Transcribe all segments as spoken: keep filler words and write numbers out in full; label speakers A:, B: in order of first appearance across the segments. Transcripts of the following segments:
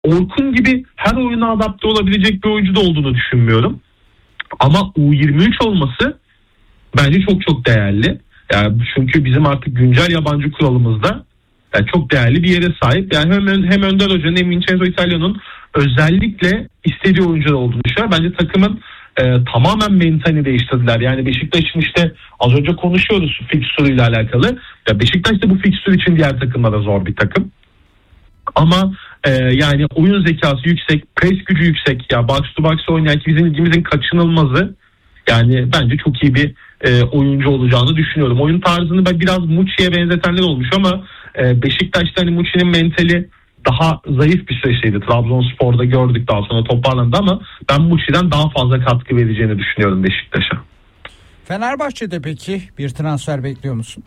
A: Orkun gibi her oyuna adapte olabilecek bir oyuncu da olduğunu düşünmüyorum. Ama U yirmi üç olması bence çok çok değerli. Yani çünkü bizim artık güncel yabancı kuralımızda yani çok değerli bir yere sahip. Yani hem, hem Önder Hoca'nın hem Vincenzo Italiano'nun özellikle istediği oyuncular olduğunu düşünüyorum. Bence takımın e, tamamen mentalini değiştirdiler. Yani Beşiktaş'ın işte az önce konuşuyoruz fikstürü ile alakalı. Ya Beşiktaş da bu fikstür için diğer takımlara zor bir takım. Ama e, yani oyun zekası yüksek, pres gücü yüksek. Ya box to box oynayan ki bizim ligimizin kaçınılmazı. Yani bence çok iyi bir e, oyuncu olacağını düşünüyorum. Oyun tarzını ben biraz Muçi'ye benzetenler olmuş ama e, Beşiktaş'ta hani Muçi'nin mentali daha zayıf bir süreçteydi. Trabzonspor'da gördük, daha sonra toparlandı ama ben Muçi'den daha fazla katkı vereceğini düşünüyorum Beşiktaş'a.
B: Fenerbahçe'de peki bir transfer bekliyor musun?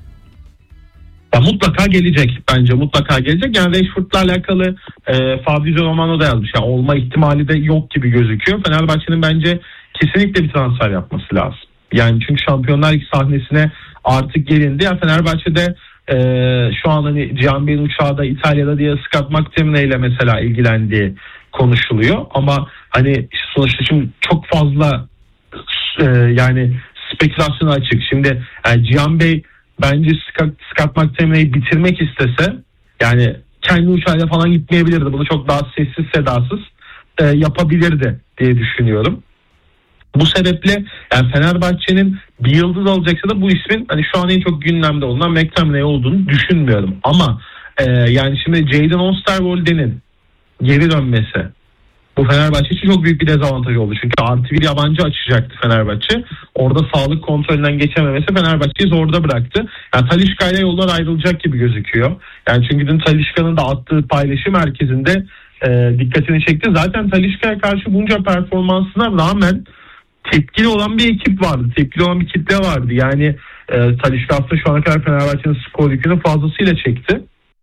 A: Ya mutlaka gelecek. Bence mutlaka gelecek. Yani Rashford'la alakalı e, Fabrizio Romano da yazmış. Yani olma ihtimali de yok gibi gözüküyor. Fenerbahçe'nin bence kesinlikle bir transfer yapması lazım. Yani çünkü Şampiyonlar Ligi sahnesine artık gelindi. Yani Fenerbahçe'de e, şu an hani Cihan Bey'in uçağı da İtalya'da diye Scott McTominay ile mesela ilgilendiği konuşuluyor. Ama hani sonuçta şimdi çok fazla e, yani spekülasyona açık. Şimdi yani Cihan Bey bence Scott, Scott McTominay'i bitirmek istese yani kendi uçağıyla falan gitmeyebilirdi. Bunu çok daha sessiz sedasız e, yapabilirdi diye düşünüyorum. Bu sebeple yani Fenerbahçe'nin bir yıldız alacaksa da bu ismin hani şu an en çok gündemde olan McTominay olduğunu düşünmüyorum. Ama e, yani şimdi Jadon Oosterwolde'nin geri dönmesi bu Fenerbahçe için çok büyük bir dezavantaj oldu. Çünkü artı bir yabancı açacaktı Fenerbahçe. Orada sağlık kontrolünden geçememesi Fenerbahçe'yi zorda bıraktı. Yani Talisca ile yollar ayrılacak gibi gözüküyor. Yani çünkü dün Talisca'nın da attığı paylaşım herkesinde e, dikkatini çekti. Zaten Talisca'ya karşı bunca performansına rağmen tepkili olan bir ekip vardı. Tepkili olan bir kitle vardı. Yani e, Talisca aslında şu ana kadar Fenerbahçe'nin skor yükünü fazlasıyla çekti.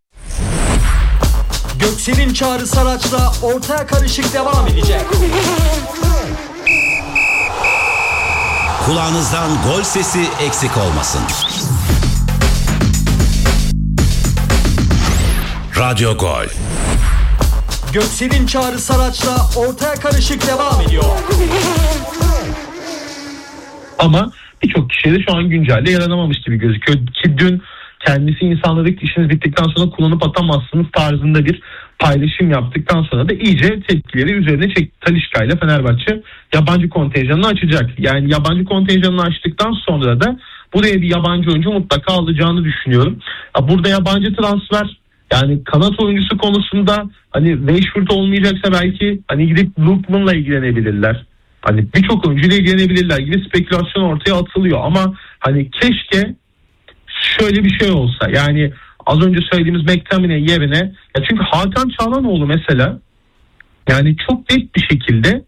C: Göksel'in Çağrı Saraç'la ortaya karışık devam edecek.
D: Kulağınızdan gol sesi eksik olmasın. Radyo Gol.
C: Göksel'in Çağrı Saraç'la ortaya karışık devam ediyor.
A: Ama birçok kişiye de şu an güncelde yaranamamış gibi gözüküyor. Ki dün kendisi insanlara işiniz bittikten sonra kullanıp atamazsınız tarzında bir paylaşım yaptıktan sonra da iyice tepkileri üzerine çekti. Talisca ile Fenerbahçe yabancı kontenjanını açacak. Yani yabancı kontenjanını açtıktan sonra da buraya bir yabancı oyuncu mutlaka alacağını düşünüyorum. Burada yabancı transfer yani kanat oyuncusu konusunda hani Rashford olmayacaksa belki hani gidip Lookman'la ilgilenebilirler. Hani birçok oyuncuyla ilgilenebilirler gibi spekülasyon ortaya atılıyor ama hani keşke şöyle bir şey olsa. Yani az önce söylediğimiz McTominay yerine ya çünkü Hakan Çalhanoğlu mesela yani çok net bir şekilde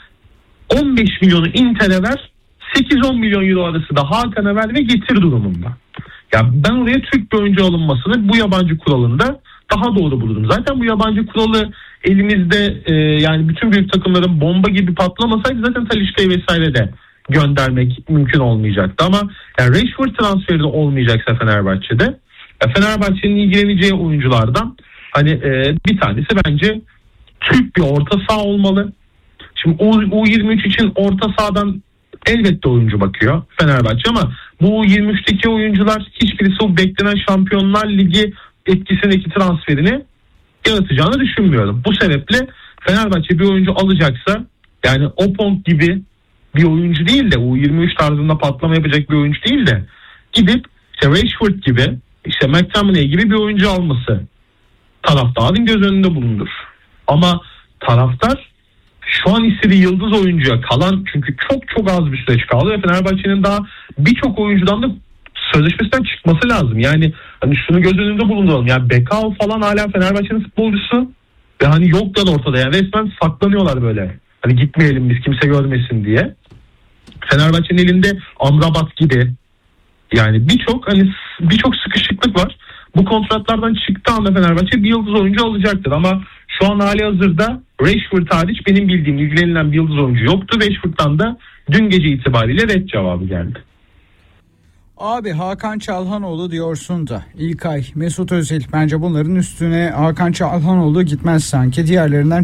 A: on beş milyonu Inter'e ver, sekiz on milyon euro arası da Hakan'a ver ve getir durumunda. Ya ben oraya Türk bir oyuncu alınmasını bu yabancı kuralında daha doğru bulurum. Zaten bu yabancı kuralı elimizde e, yani bütün büyük takımların bomba gibi patlamasaydı zaten Talisca'yı vesaire de göndermek mümkün olmayacaktı. Ama yani Rashford transferi de olmayacaksa Fenerbahçe'de ya Fenerbahçe'nin ilgileneceği oyunculardan hani e, bir tanesi bence Türk bir orta saha olmalı. Şimdi U yirmi üç için orta sahadan elbette oyuncu bakıyor Fenerbahçe ama bu U yirmi üçteki oyuncular hiçbirisi o beklenen Şampiyonlar Ligi etkisindeki transferini yaratacağını düşünmüyorum. Bu sebeple Fenerbahçe bir oyuncu alacaksa yani Opong gibi bir oyuncu değil de U yirmi üç tarzında patlama yapacak bir oyuncu değil de gidip işte Rashford gibi işte McTominay gibi bir oyuncu alması taraftarın göz önünde bulundur. Ama taraftar şu an istediği yıldız oyuncuya kalan çünkü çok çok az bir süreç kaldı ve Fenerbahçe'nin daha birçok oyuncudan da sözleşmesinden çıkması lazım. Yani hani şunu göz önünde bulunduralım. Yani Bekao falan hala Fenerbahçe'nin futbolcusu ve hani yoklar ortada. Yani resmen saklanıyorlar böyle. Hani gitmeyelim biz kimse görmesin diye. Fenerbahçe'nin elinde Amrabat gibi yani birçok hani birçok sıkışıklık var. Bu kontratlardan çıktığı anda Fenerbahçe bir yıldız oyuncu alacaktır ama şu an hali hazırda Rashford hariç benim bildiğim ilgilenilen bir yıldız oyuncu yoktu. Rashford'dan da dün gece itibariyle red cevabı geldi.
B: Abi Hakan Çalhanoğlu diyorsun da İlkay, Mesut Özil, bence bunların üstüne Hakan Çalhanoğlu gitmez sanki. Diğerlerinden